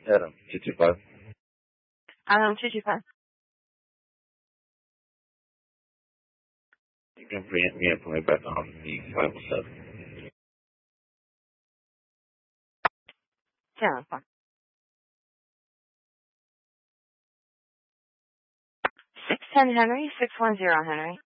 Adam, 225. Adam, 225. You can bring me up on my back on the 507. Yeah, fine. 610 Henry, 610 Henry.